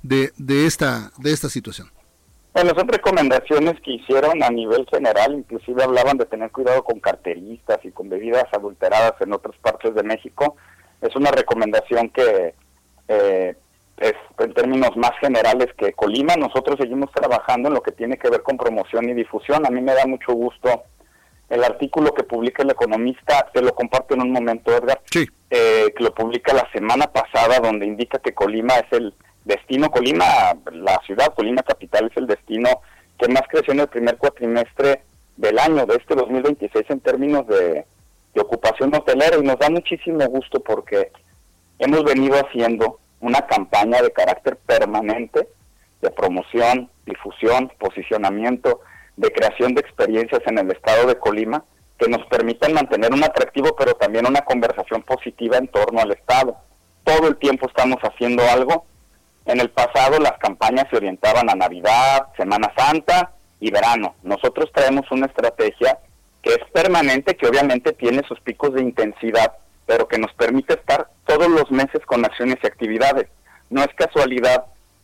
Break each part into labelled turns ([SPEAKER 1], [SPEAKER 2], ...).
[SPEAKER 1] de esta situación?
[SPEAKER 2] Bueno, son recomendaciones que hicieron a nivel general, inclusive hablaban de tener cuidado con carteristas y con bebidas adulteradas en otras partes de México. Es una recomendación que es en términos más generales que Colima. Nosotros seguimos trabajando en lo que tiene que ver con promoción y difusión. A mí me da mucho gusto el artículo que publica El Economista, te lo comparto en un momento, Edgar,
[SPEAKER 1] sí.
[SPEAKER 2] Que lo publica la semana pasada, donde indica que Colima es el destino, Colima, la ciudad, Colima capital, es el destino que más creció en el primer cuatrimestre del año, de este 2026, en términos de ocupación hotelera, y nos da muchísimo gusto porque hemos venido haciendo una campaña de carácter permanente de promoción, difusión, posicionamiento, de creación de experiencias en el estado de Colima que nos permitan mantener un atractivo, pero también una conversación positiva en torno al estado. Todo el tiempo estamos haciendo algo. En el pasado las campañas se orientaban a Navidad, Semana Santa y verano. Nosotros traemos una estrategia que es permanente, que obviamente tiene sus picos de intensidad, pero que nos permite estar todos los meses con acciones y actividades. No es casualidad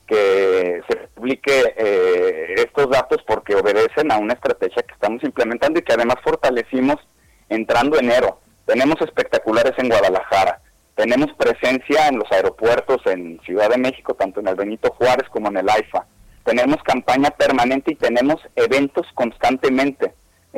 [SPEAKER 2] que se publique estos datos porque obedecen a una estrategia que estamos implementando y que además fortalecimos entrando enero. Tenemos espectaculares en Guadalajara, tenemos presencia en los aeropuertos en Ciudad de México, tanto en el Benito Juárez como en el AIFA. Tenemos campaña permanente y tenemos eventos constantemente,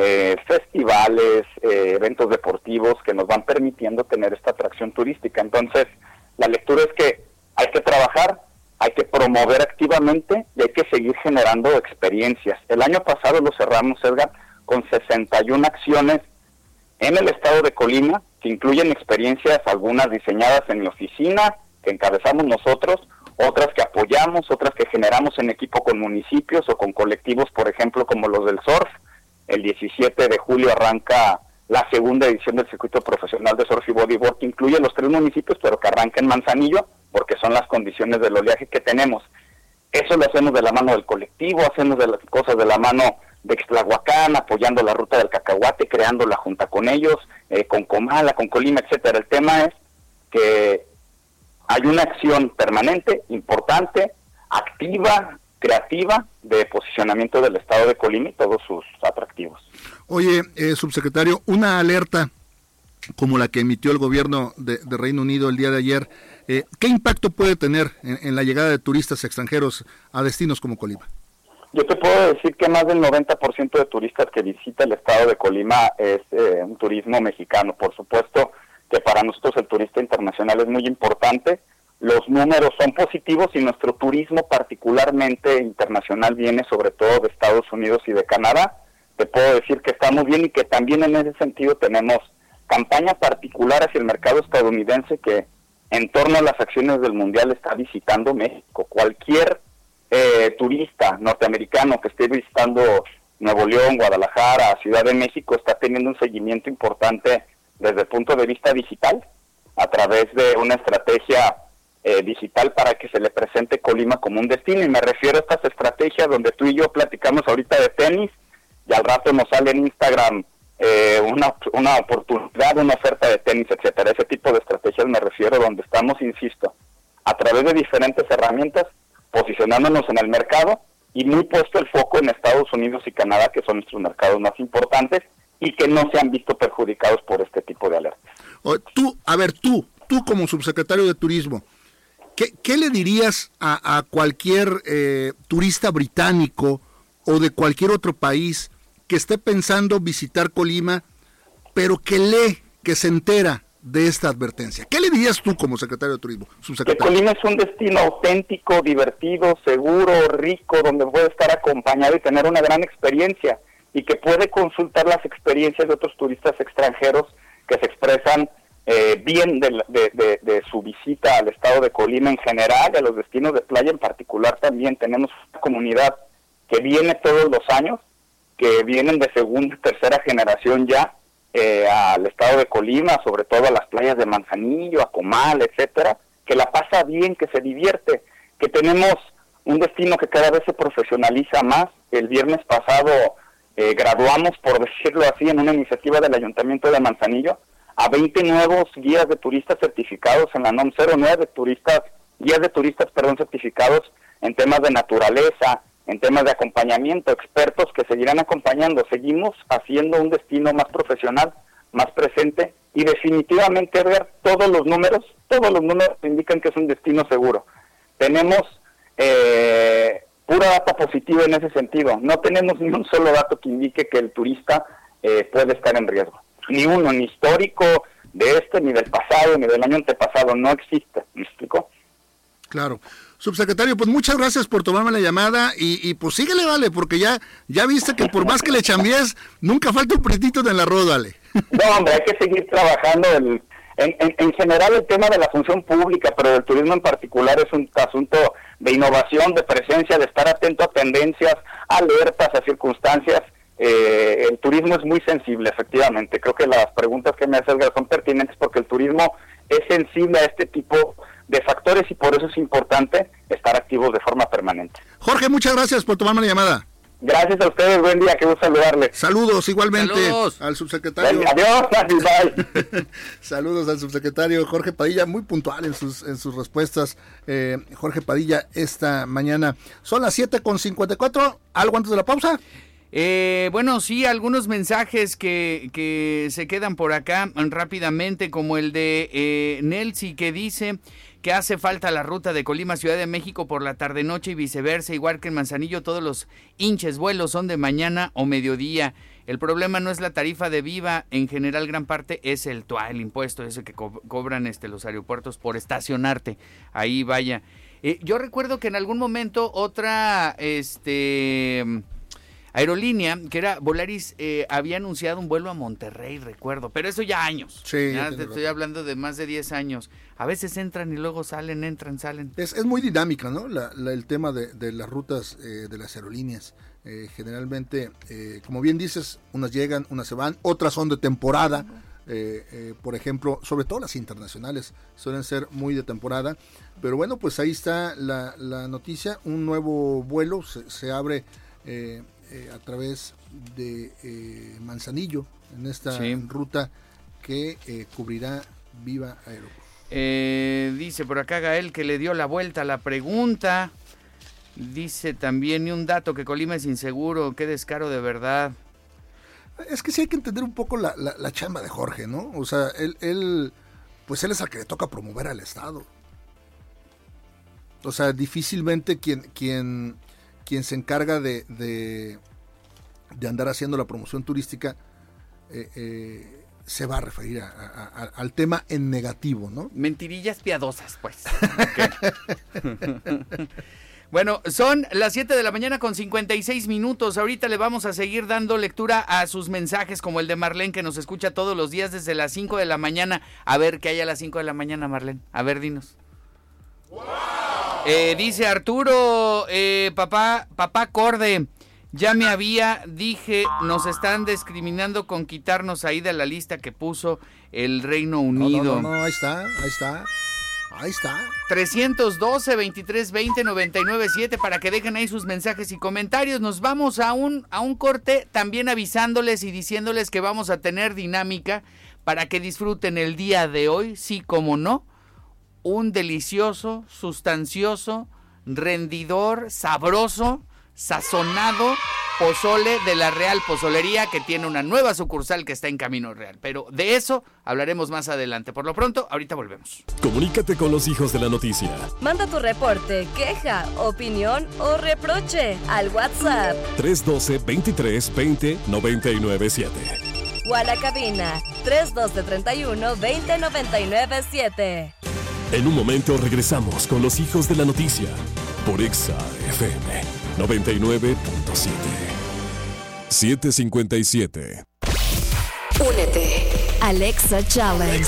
[SPEAKER 2] festivales, eventos deportivos que nos van permitiendo tener esta atracción turística. Entonces, la lectura es que hay que trabajar, hay que promover activamente y hay que seguir generando experiencias. El año pasado lo cerramos, Edgar, con 61 acciones en el estado de Colima, que incluyen experiencias, algunas diseñadas en mi oficina, que encabezamos nosotros, otras que apoyamos, otras que generamos en equipo con municipios o con colectivos, por ejemplo, como los del surf. El 17 de julio arranca la segunda edición del circuito profesional de surf y bodyboard, que incluye los 3 municipios, pero que arranca en Manzanillo, porque son las condiciones del oleaje que tenemos. Eso lo hacemos de la mano del colectivo, hacemos de las cosas de la mano de Ixtlahuacán, apoyando la ruta del cacahuate, creándola junto con ellos, con Comala, con Colima, etcétera. El tema es que hay una acción permanente, importante, activa, creativa, de posicionamiento del estado de Colima y todos sus atractivos.
[SPEAKER 1] Oye, subsecretario, una alerta como la que emitió el gobierno de Reino Unido el día de ayer, ¿qué impacto puede tener en la llegada de turistas extranjeros a destinos como Colima?
[SPEAKER 2] Yo te puedo decir que más del 90% de turistas que visita el estado de Colima es un turismo mexicano. Por supuesto que para nosotros el turista internacional es muy importante. Los números son positivos y nuestro turismo particularmente internacional viene sobre todo de Estados Unidos y de Canadá. Te puedo decir que estamos bien y que también en ese sentido tenemos campaña particular hacia el mercado estadounidense que en torno a las acciones del Mundial está visitando México. Cualquier turista norteamericano que esté visitando Nuevo León, Guadalajara, Ciudad de México está teniendo un seguimiento importante desde el punto de vista digital a través de una estrategia digital para que se le presente Colima como un destino, y me refiero a estas estrategias donde tú y yo platicamos ahorita de tenis y al rato nos sale en Instagram una oportunidad, una oferta de tenis, etcétera. Ese tipo de estrategias me refiero, donde estamos, insisto, a través de diferentes herramientas, posicionándonos en el mercado y muy puesto el foco en Estados Unidos y Canadá, que son nuestros mercados más importantes y que no se han visto perjudicados por este tipo de alertas.
[SPEAKER 1] Tú como subsecretario de Turismo, ¿qué le dirías a cualquier turista británico o de cualquier otro país que esté pensando visitar Colima, pero que se entera de esta advertencia? ¿Qué le dirías tú como secretario de Turismo, subsecretario?
[SPEAKER 2] Que Colima es un destino auténtico, divertido, seguro, rico, donde puede estar acompañado y tener una gran experiencia, y que puede consultar las experiencias de otros turistas extranjeros que se expresan bien de su visita al estado de Colima en general, y a los destinos de playa en particular también. Tenemos una comunidad que viene todos los años, que vienen de segunda y tercera generación ya al estado de Colima, sobre todo a las playas de Manzanillo, a Comal, etcétera, que la pasa bien, que se divierte, que tenemos un destino que cada vez se profesionaliza más. El viernes pasado graduamos, por decirlo así, en una iniciativa del Ayuntamiento de Manzanillo, a 20 nuevos guías de turistas certificados en la NOM 09, guías de turistas certificados en temas de naturaleza, en temas de acompañamiento, expertos que seguirán acompañando. Seguimos haciendo un destino más profesional, más presente, y definitivamente, Edgar, todos los números indican que es un destino seguro. Tenemos pura data positiva en ese sentido. No tenemos ni un solo dato que indique que el turista puede estar en riesgo. Ni uno, ni histórico de ni del pasado, ni del año antepasado. No existe. ¿Me explico?
[SPEAKER 1] Claro. Subsecretario, pues muchas gracias por tomarme la llamada y pues síguele, vale, porque ya viste que por más que le chambies, nunca falta un pretito en el arroz, vale.
[SPEAKER 2] No, hombre, hay que seguir trabajando. En general el tema de la función pública, pero del turismo en particular, es un asunto de innovación, de presencia, de estar atento a tendencias, alertas, a circunstancias. El turismo es muy sensible, efectivamente. Creo que las preguntas que me haces, Edgar, son pertinentes porque el turismo es sensible a este tipo de factores y por eso es importante estar activos de forma permanente.
[SPEAKER 1] Jorge, muchas gracias por tomarme la llamada.
[SPEAKER 2] Gracias a ustedes, buen día, qué gusto saludarles.
[SPEAKER 1] Saludos igualmente.
[SPEAKER 3] Saludos
[SPEAKER 1] al subsecretario.
[SPEAKER 2] Adiós, bye.
[SPEAKER 1] Saludos al subsecretario Jorge Padilla, muy puntual en sus respuestas. Jorge Padilla, esta mañana. Son las 7:54, ¿algo antes de la pausa?
[SPEAKER 3] Bueno, sí, algunos mensajes que se quedan por acá rápidamente, como el de Nelsi, que dice que hace falta la ruta de Colima Ciudad de México por la tarde-noche y viceversa, igual que en Manzanillo todos los hinches vuelos son de mañana o mediodía. El problema no es la tarifa de Viva, en general gran parte es el TUA, el impuesto ese que cobran los aeropuertos por estacionarte. Ahí vaya. Yo recuerdo que en algún momento otra aerolínea, que era Volaris, había anunciado un vuelo a Monterrey, recuerdo, pero eso ya años.
[SPEAKER 1] Sí,
[SPEAKER 3] ya te estoy hablando de más de 10 años. A veces entran y luego salen, entran, salen.
[SPEAKER 1] Es muy dinámica, ¿no? El tema de las rutas de las aerolíneas. Generalmente, como bien dices, unas llegan, unas se van, otras son de temporada. Por ejemplo, sobre todo las internacionales suelen ser muy de temporada. Pero bueno, pues ahí está la noticia. Un nuevo vuelo se abre a través de Manzanillo en esta ruta que cubrirá Viva Aerobús.
[SPEAKER 3] Dice por acá Gael que le dio la vuelta a la pregunta. Dice también, y un dato, que Colima es inseguro, qué descaro de verdad.
[SPEAKER 1] Es que sí hay que entender un poco la chamba de Jorge, ¿no? O sea, él es al que le toca promover al Estado. O sea, difícilmente quien se encarga de andar haciendo la promoción turística se va a referir al tema en negativo, ¿no?
[SPEAKER 3] Mentirillas piadosas, pues. Okay. Bueno, son las 7 de la mañana con 56 minutos. Ahorita le vamos a seguir dando lectura a sus mensajes, como el de Marlene, que nos escucha todos los días desde las 5 de la mañana. A ver, ¿qué hay a las 5 de la mañana, Marlene? A ver, dinos. ¡Wow! Dice Arturo, papá Corde, ya dije, nos están discriminando con quitarnos ahí de la lista que puso el Reino Unido.
[SPEAKER 1] No, ahí está.
[SPEAKER 3] 312-2320-997 para que dejen ahí sus mensajes y comentarios. Nos vamos a un corte, también avisándoles y diciéndoles que vamos a tener dinámica para que disfruten el día de hoy, sí como no, un delicioso, sustancioso, rendidor, sabroso, sazonado pozole de la Real Pozolería, que tiene una nueva sucursal que está en Camino Real. Pero de eso hablaremos más adelante. Por lo pronto, ahorita volvemos.
[SPEAKER 4] Comunícate con los hijos de la noticia.
[SPEAKER 5] Manda tu reporte, queja, opinión o reproche al WhatsApp
[SPEAKER 4] 312-2320-997.
[SPEAKER 5] O a la cabina 312-31-20-997.
[SPEAKER 4] En un momento regresamos con los hijos de la noticia por Exa FM 99.7. 7:57.
[SPEAKER 5] Únete. Alexa Challenge.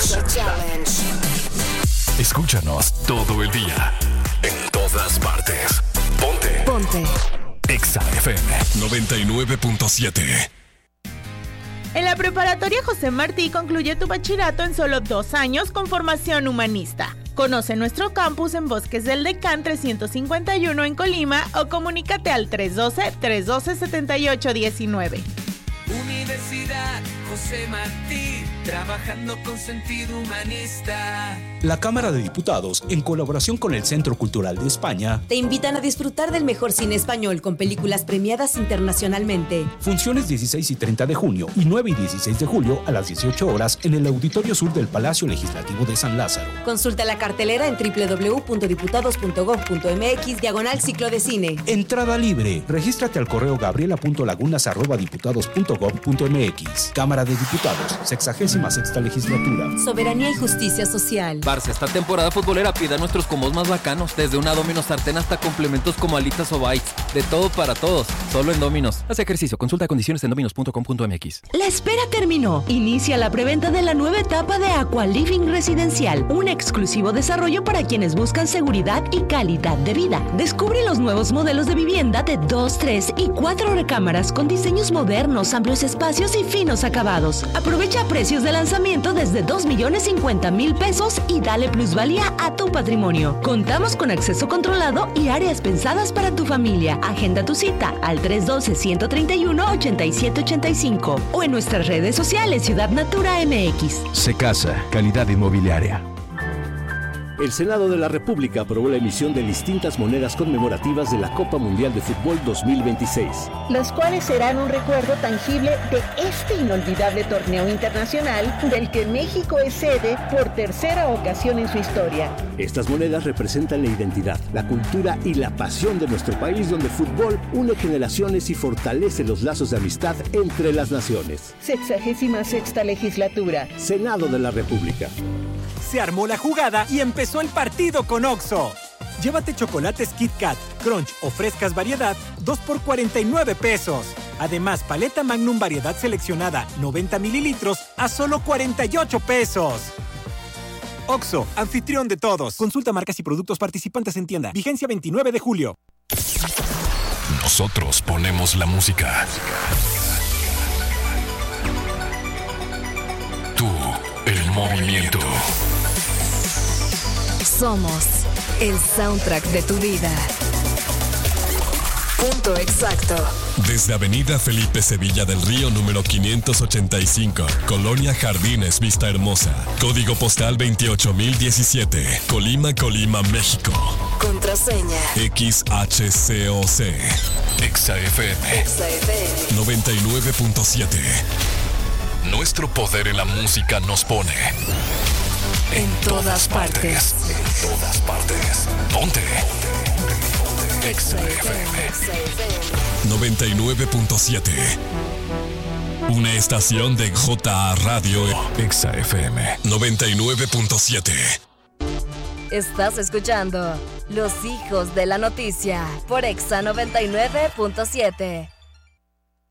[SPEAKER 4] Escúchanos todo el día, en todas partes. Ponte. Exa FM 99.7.
[SPEAKER 6] En la preparatoria José Martí concluye tu bachillerato en solo 2 años con formación humanista. Conoce nuestro campus en Bosques del Decán 351 en Colima o comunícate al 312-312-7819.
[SPEAKER 7] Universidad José Martí, trabajando con sentido humanista.
[SPEAKER 8] La Cámara de Diputados, en colaboración con el Centro Cultural de España,
[SPEAKER 9] te invitan a disfrutar del mejor cine español con películas premiadas internacionalmente.
[SPEAKER 8] Funciones 16 y 30 de junio y 9 y 16 de julio a las 18 horas en el Auditorio Sur del Palacio Legislativo de San Lázaro.
[SPEAKER 9] Consulta la cartelera en www.diputados.gov.mx/ciclo de cine.
[SPEAKER 8] Entrada libre. Regístrate al correo gabriela.lagunas@diputados.gov.mx. Cámara de Diputados, 66ª Legislatura.
[SPEAKER 9] Soberanía y justicia social.
[SPEAKER 10] Barça, esta temporada futbolera pida nuestros combos más bacanos, desde una Domino's sartén hasta complementos como alitas o bites. De todo para todos, solo en Domino's. Haz ejercicio, consulta condiciones en dominos.com.mx.
[SPEAKER 11] La espera terminó. Inicia la preventa de la nueva etapa de Aqua Living Residencial, un exclusivo desarrollo para quienes buscan seguridad y calidad de vida. Descubre los nuevos modelos de vivienda de 2, 3 y 4 recámaras con diseños modernos, amplios espacios y finos acabados. Aprovecha precios de lanzamiento desde 2,50,000 pesos y dale plusvalía a tu patrimonio. Contamos con acceso controlado y áreas pensadas para tu familia. Agenda tu cita al 312-131-8785 o en nuestras redes sociales Ciudad Natura MX.
[SPEAKER 12] Secasa, calidad inmobiliaria. El Senado de la República aprobó la emisión de distintas monedas conmemorativas de la Copa Mundial de Fútbol 2026.
[SPEAKER 13] Las cuales serán un recuerdo tangible de este inolvidable torneo internacional del que México es sede por tercera ocasión en su historia.
[SPEAKER 12] Estas monedas representan la identidad, la cultura y la pasión de nuestro país, donde el fútbol une generaciones y fortalece los lazos de amistad entre las naciones.
[SPEAKER 13] 66ª Legislatura.
[SPEAKER 12] Senado de la República.
[SPEAKER 14] Se armó la jugada y empezó el partido con Oxxo. Llévate chocolates Kit Kat, Crunch o frescas variedad, 2 por 49 pesos. Además, paleta Magnum variedad seleccionada, 90 mililitros, a solo 48 pesos. Oxxo, anfitrión de todos. Consulta marcas y productos participantes en tienda. Vigencia 29 de julio.
[SPEAKER 4] Nosotros ponemos la música. Tú, el movimiento.
[SPEAKER 5] Somos el soundtrack de tu vida. Punto exacto.
[SPEAKER 4] Desde Avenida Felipe Sevilla del Río número 585, Colonia Jardines, Vista Hermosa. Código postal 28017, Colima, México.
[SPEAKER 5] Contraseña
[SPEAKER 4] XHCOC. ExaFM 99.7. Nuestro poder en la música nos pone en todas partes. En todas partes. Ponte. ExaFM 99.7. Una estación de JA Radio. ExaFM 99.7.
[SPEAKER 5] Estás escuchando Los Hijos de la Noticia por Exa 99.7.